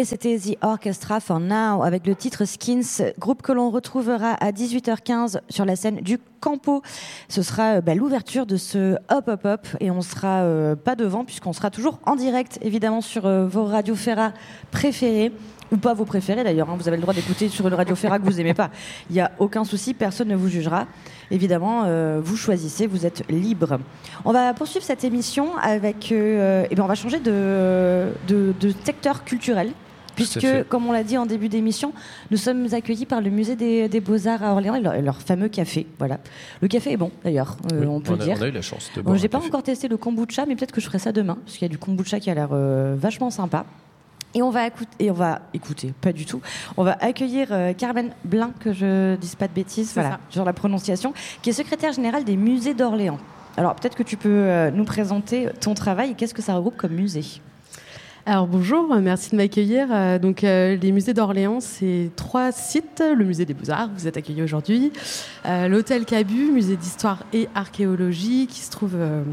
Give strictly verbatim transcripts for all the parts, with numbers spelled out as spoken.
Et c'était The Orchestra for Now avec le titre Skins, groupe que l'on retrouvera à dix-huit heures quinze sur la scène du Campo. Ce sera bah, l'ouverture de ce Hop Hop Hop et on sera euh, pas devant puisqu'on sera toujours en direct évidemment sur euh, vos radios Ferra préférées. Ou pas vos préférés d'ailleurs, hein. Vous avez le droit d'écouter sur une radio Ferra que vous aimez pas. Il n'y a aucun souci, personne ne vous jugera. Évidemment, euh, vous choisissez, vous êtes libre. On va poursuivre cette émission avec... Euh, eh bien, on va changer de, de, de secteur culturel. Puisque, comme on l'a dit en début d'émission, nous sommes accueillis par le musée des, des Beaux-Arts à Orléans et leur, et leur fameux café. Voilà. Le café est bon, d'ailleurs, euh, oui, on peut on a, le dire. On a eu la chance de bon, boire j'ai un pas café. encore testé le kombucha, mais peut-être que je ferai ça demain, parce qu'il y a du kombucha qui a l'air euh, vachement sympa. Et on va écouter, et on va écouter, pas du tout. On va accueillir euh, Carmen Blin, que je dise pas de bêtises, C'est voilà, ça. sur la prononciation, qui est secrétaire générale des musées d'Orléans. Alors peut-être que tu peux euh, nous présenter ton travail et qu'est-ce que ça regroupe comme musée. Alors bonjour, merci de m'accueillir. Euh, donc euh, les musées d'Orléans, c'est trois sites. Le musée des Beaux-Arts, vous êtes accueillis aujourd'hui. Euh, L'hôtel Cabu, musée d'histoire et archéologie, qui se trouve euh,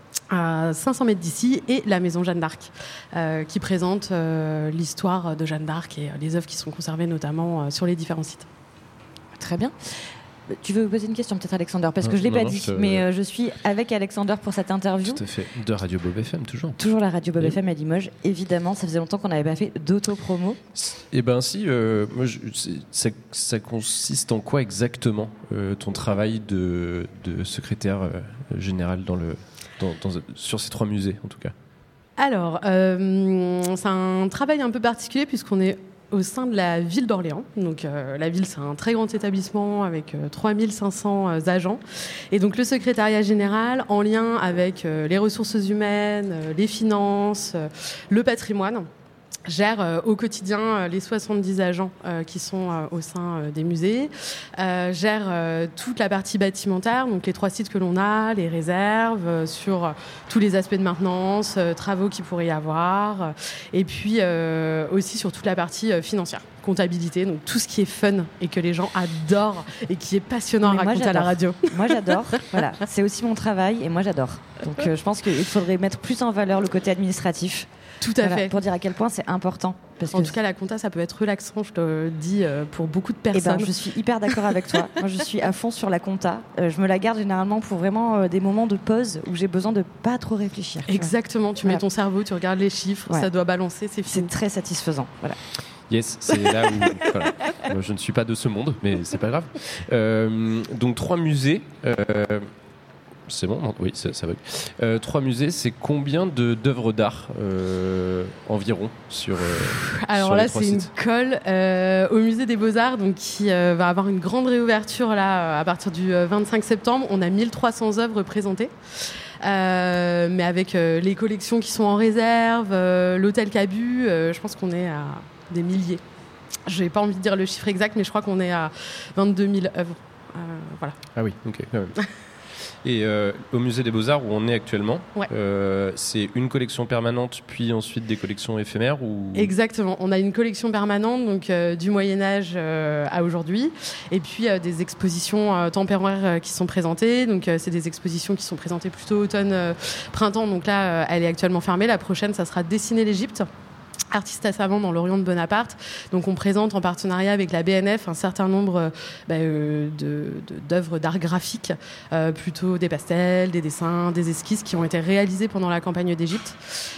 à cinq cents mètres d'ici, et la maison Jeanne d'Arc, euh, qui présente euh, l'histoire de Jeanne d'Arc et euh, les œuvres qui sont conservées notamment euh, sur les différents sites. Très bien. Tu veux poser une question peut-être, Alexander, parce que je ne l'ai Non, pas non, dit, je te- mais euh, je suis avec Alexander pour cette interview. Tout à fait. De Radio Bob F M, toujours. Toujours la radio Bob Et- F M à Limoges, évidemment. Ça faisait longtemps qu'on n'avait pas fait d'auto-promo. Eh ben si, euh, moi, je- c'est- ça, ça consiste en quoi exactement euh, ton travail de, de secrétaire euh, général dans le, dans, dans- sur ces trois musées en tout cas? Alors, euh, c'est un travail un peu particulier puisqu'on est au sein de la ville d'Orléans. Donc, euh, la ville, c'est un très grand établissement avec euh, trois mille cinq cents euh, agents. Et donc, le secrétariat général, en lien avec euh, les ressources humaines, euh, les finances, euh, le patrimoine, gère euh, au quotidien euh, les soixante-dix agents euh, qui sont euh, au sein euh, des musées, euh, gère euh, toute la partie bâtimentaire, donc les trois sites que l'on a, les réserves, euh, sur euh, tous les aspects de maintenance, euh, travaux qu'il pourrait y avoir, euh, et puis euh, aussi sur toute la partie euh, financière, comptabilité, donc tout ce qui est fun et que les gens adorent et qui est passionnant Mais à moi, raconter à la j'adore. radio. Moi, j'adore. Voilà, c'est aussi mon travail et moi, j'adore. Donc, euh, je pense qu'il faudrait mettre plus en valeur le côté administratif. Tout à Voilà, fait. pour dire à quel point c'est important. Parce En que tout cas, la compta, ça peut être relaxant, je te le dis, euh, pour beaucoup de Eh personnes. ben, je suis hyper d'accord avec toi. Moi, je suis à fond sur la compta. Euh, je me la garde généralement pour vraiment euh, des moments de pause où j'ai besoin de pas trop réfléchir. tu vois. Exactement, tu Voilà. mets ton cerveau, tu regardes les chiffres, Ouais. ça doit balancer, c'est fini. C'est très satisfaisant. Voilà. Yes, c'est là où voilà. Moi, je ne suis pas de ce monde, mais c'est pas grave. Euh, donc trois musées. euh, c'est bon, non oui, ça, ça va. Euh, trois musées, c'est combien de d'œuvres d'art euh, environ sur euh, Alors sur là, les trois c'est une sites colle euh, au musée des Beaux-Arts, donc qui euh, va avoir une grande réouverture là à partir du euh, vingt-cinq septembre. On a mille trois cents œuvres présentées. Euh, mais avec euh, les collections qui sont en réserve, euh, l'hôtel Cabu, euh, je pense qu'on est à des milliers. Je n'ai pas envie de dire le chiffre exact, mais je crois qu'on est à vingt-deux mille œuvres. Euh, voilà. Ah oui, ok, quand même. Et euh, au musée des Beaux-Arts où on est actuellement, Ouais. euh, c'est une collection permanente, puis ensuite des collections éphémères ou... Exactement. On a une collection permanente, donc euh, du Moyen-Âge euh, à aujourd'hui, et puis euh, des expositions euh, temporaires euh, qui sont présentées. Donc, euh, c'est des expositions qui sont présentées plutôt automne-printemps. Donc là, euh, elle est actuellement fermée. La prochaine, ça sera Dessiner l'Égypte. Artiste à savant dans l'Orient de Bonaparte. Donc on présente en partenariat avec la B N F un certain nombre euh, bah, euh, de, de, d'œuvres d'art graphique, euh, plutôt des pastels, des dessins, des esquisses qui ont été réalisés pendant la campagne d'Égypte.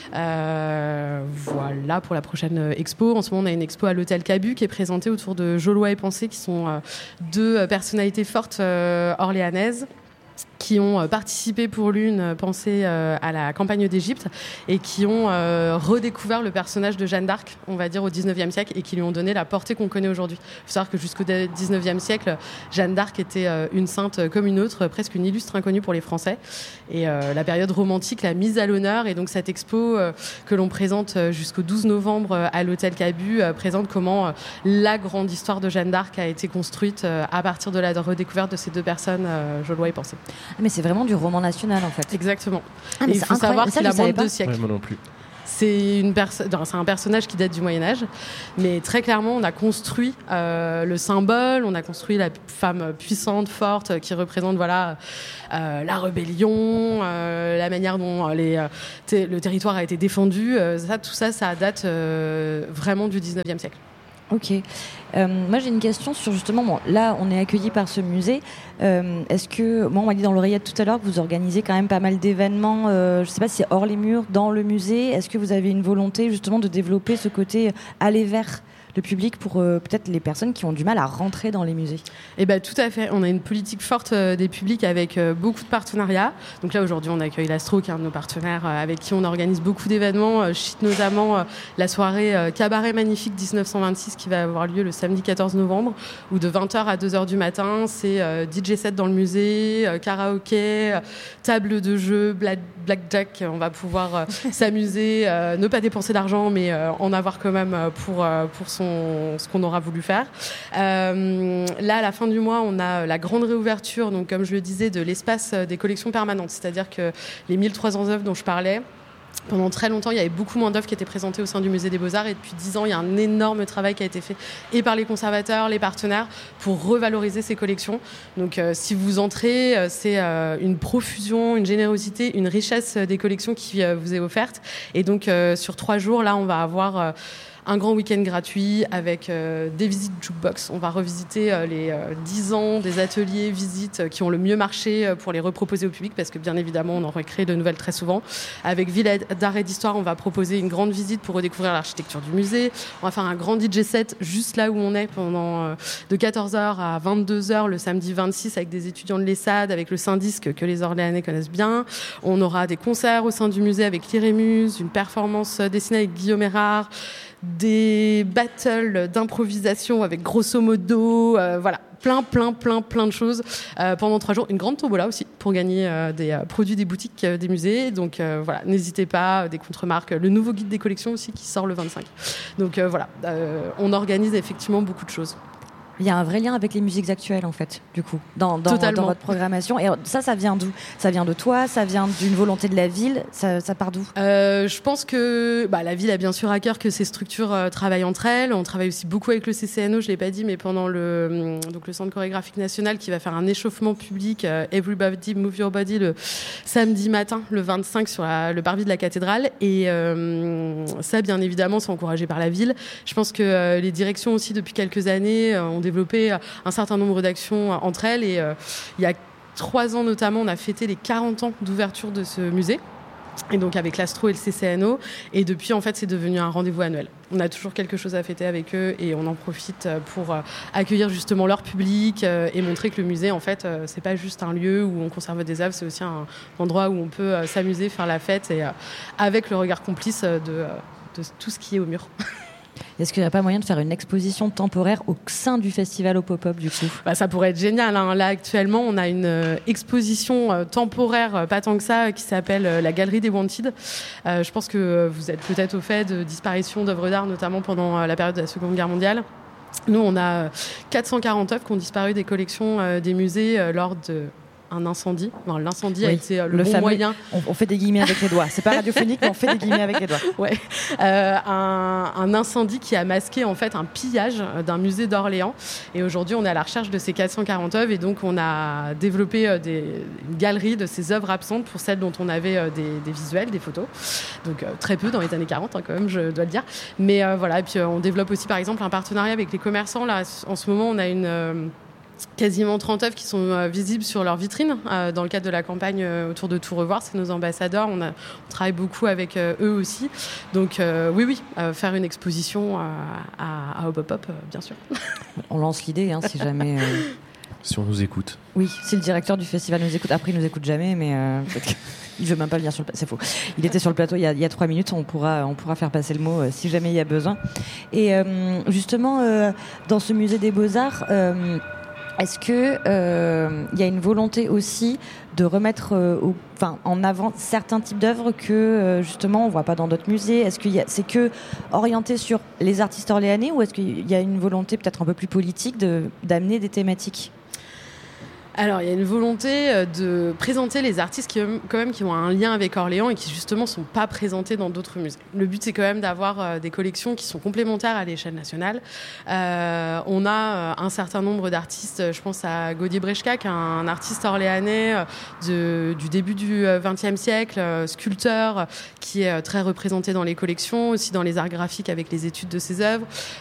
Euh, voilà pour la prochaine expo. En ce moment, on a une expo à l'hôtel Cabu qui est présentée autour de Jolois et Pensée, qui sont euh, deux personnalités fortes euh, orléanaises, qui ont participé pour l'une pensée euh, à la campagne d'Égypte et qui ont euh, redécouvert le personnage de Jeanne d'Arc, on va dire au dix-neuvième siècle, et qui lui ont donné la portée qu'on connaît aujourd'hui. Il faut savoir que jusqu'au dix-neuvième siècle, Jeanne d'Arc était euh, une sainte comme une autre, presque une illustre inconnue pour les Français. Et euh, la période romantique l'a mise à l'honneur. Et donc cette expo euh, que l'on présente jusqu'au douze novembre euh, à l'hôtel Cabu euh, présente comment euh, la grande histoire de Jeanne d'Arc a été construite euh, à partir de la redécouverte de ces deux personnes, euh, Jolois et Pensée. Mais c'est vraiment du roman national en fait. Exactement. Ah, mais Et il c'est faut savoir incroyable. Ça, qu'il je a moins savais de pas. deux siècles. Ouais, moi non plus. c'est, une perso- non, c'est un personnage qui date du Moyen-Âge, mais très clairement, on a construit euh, le symbole, on a construit la femme puissante, forte, qui représente voilà, euh, la rébellion, euh, la manière dont les, euh, t- le territoire a été défendu. Euh, ça, tout ça, ça date euh, vraiment du dix-neuvième siècle. Ok. Euh, moi, j'ai une question sur justement, bon, là, on est accueillis par ce musée. Euh, est-ce que, moi, on m'a dit dans l'oreillette tout à l'heure que vous organisez quand même pas mal d'événements, euh, je ne sais pas si c'est hors les murs, dans le musée. Est-ce que vous avez une volonté justement de développer ce côté aller vers le public pour euh, peut-être les personnes qui ont du mal à rentrer dans les musées? Eh ben, tout à fait. On a une politique forte euh, des publics avec euh, beaucoup de partenariats. Donc là, aujourd'hui, on accueille l'Astro, qui est un de nos partenaires, euh, avec qui on organise beaucoup d'événements. Euh, je cite notamment euh, la soirée euh, Cabaret Magnifique dix-neuf cent vingt-six qui va avoir lieu le samedi quatorze novembre, où de vingt heures à deux heures du matin, c'est euh, D J set dans le musée, euh, karaoké, euh, table de jeu, black, blackjack. On va pouvoir euh, s'amuser, euh, ne pas dépenser d'argent, mais euh, en avoir quand même pour, euh, pour son ce qu'on aura voulu faire. Euh, là, à la fin du mois, on a la grande réouverture, donc comme je le disais, de l'espace des collections permanentes. C'est-à-dire que les mille trois cents œuvres dont je parlais, pendant très longtemps, il y avait beaucoup moins d'œuvres qui étaient présentées au sein du Musée des Beaux-Arts, et depuis dix ans, il y a un énorme travail qui a été fait et par les conservateurs, les partenaires, pour revaloriser ces collections. Donc, euh, si vous entrez, euh, c'est euh, une profusion, une générosité, une richesse des collections qui euh, vous est offerte. Et donc, euh, sur trois jours, là, on va avoir euh, un grand week-end gratuit avec euh, des visites jukebox. On va revisiter euh, les euh, dix ans des ateliers, visites euh, qui ont le mieux marché euh, pour les reproposer au public, parce que bien évidemment, on en recrée de nouvelles très souvent. Avec Ville d'Art et d'Histoire, on va proposer une grande visite pour redécouvrir l'architecture du musée. On va faire un grand D J set juste là où on est pendant euh, de quatorze heures à vingt-deux heures le samedi vingt-six avec des étudiants de l'E S A D, avec le Saint-Disque que les Orléanais connaissent bien. On aura des concerts au sein du musée avec l'Irémuse, une performance dessinée avec Guillaume Erard, des battles d'improvisation avec grosso modo, euh, voilà, plein, plein, plein, plein de choses euh, pendant trois jours. Une grande tombola aussi pour gagner euh, des euh, produits des boutiques euh, des musées. Donc euh, voilà, n'hésitez pas, des contre-marques. Le nouveau guide des collections aussi qui sort le vingt-cinq. Donc euh, voilà, euh, on organise effectivement beaucoup de choses. Il y a un vrai lien avec les musiques actuelles, en fait, du coup, dans, dans, Totalement. dans votre programmation. Et ça, ça vient d'où? Ça vient de toi? Ça vient d'une volonté de la ville? Ça, ça part d'où? euh, Je pense que bah, la ville a bien sûr à cœur que ces structures euh, travaillent entre elles. On travaille aussi beaucoup avec le C C N O, je ne l'ai pas dit, mais pendant le, donc le Centre chorégraphique national qui va faire un échauffement public, euh, Everybody Move Your Body, le samedi matin, le vingt-cinq, sur la, le parvis de la cathédrale. Et euh, ça, bien évidemment, c'est encouragé par la ville. Je pense que euh, les directions aussi, depuis quelques années, euh, ont développé un certain nombre d'actions entre elles, et euh, il y a trois ans notamment, on a fêté les quarante ans d'ouverture de ce musée, et donc avec l'Astro et le C C N O, et depuis en fait c'est devenu un rendez-vous annuel. On a toujours quelque chose à fêter avec eux, et on en profite pour accueillir justement leur public et montrer que le musée en fait c'est pas juste un lieu où on conserve des œuvres, c'est aussi un endroit où on peut s'amuser, faire la fête, et avec le regard complice de, de tout ce qui est au mur. Est-ce qu'il n'y a pas moyen de faire une exposition temporaire au sein du festival au pop-up, du coup? Bah, ça pourrait être génial, hein. Là, actuellement, on a une euh, exposition euh, temporaire, euh, pas tant que ça, qui s'appelle euh, la Galerie des Wanted. Euh, je pense que euh, vous êtes peut-être au fait de disparition d'œuvres d'art, notamment pendant euh, la période de la Seconde Guerre mondiale. Nous, on a euh, quatre cent quarante œuvres qui ont disparu des collections euh, des musées euh, lors de... un incendie. Enfin, l'incendie oui, a été euh, le, le bon fameux, moyen. On, on fait des guillemets avec les doigts. C'est pas radiophonique, mais on fait des guillemets avec les doigts. Ouais. Euh, un, un incendie qui a masqué en fait un pillage d'un musée d'Orléans. Et aujourd'hui, on est à la recherche de ces quatre cent quarante œuvres, et donc on a développé euh, des, une galerie de ces œuvres absentes pour celles dont on avait euh, des, des visuels, des photos. Donc euh, très peu dans les années quarante, hein, quand même, je dois le dire. Mais euh, voilà. Et puis euh, on développe aussi, par exemple, un partenariat avec les commerçants. Là, en ce moment, on a une euh, quasiment trente œuvres qui sont euh, visibles sur leur vitrine euh, dans le cadre de la campagne euh, autour de Tout Revoir. C'est nos ambassadeurs. On, a, on travaille beaucoup avec euh, eux aussi. Donc euh, oui, oui, euh, faire une exposition euh, à, à Hop Hop Hop, euh, bien sûr. On lance l'idée, hein, si jamais... Euh... Si on nous écoute. Oui, si le directeur du festival nous écoute. Après, il nous écoute jamais, mais euh, il veut même pas venir sur le plateau. C'est faux. Il était sur le plateau il y a, il y a trois minutes. On pourra, on pourra faire passer le mot euh, si jamais il y a besoin. Et euh, justement, euh, dans ce musée des Beaux-Arts... Euh, Est-ce qu'il euh, y a une volonté aussi de remettre euh, au, enfin, en avant certains types d'œuvres que euh, justement on ne voit pas dans d'autres musées? Est-ce que c'est que orienté sur les artistes orléanais, ou est-ce qu'il y a une volonté peut-être un peu plus politique de, d'amener des thématiques? Alors, il y a une volonté de présenter les artistes qui, quand même, qui ont un lien avec Orléans et qui, justement, ne sont pas présentés dans d'autres musées. Le but, c'est quand même d'avoir euh, des collections qui sont complémentaires à l'échelle nationale. Euh, on a euh, un certain nombre d'artistes, je pense à Gaudier Brechka, qui est un artiste orléanais euh, de, du début du vingtième siècle, euh, sculpteur, qui est euh, très représenté dans les collections, aussi dans les arts graphiques avec les études de ses œuvres.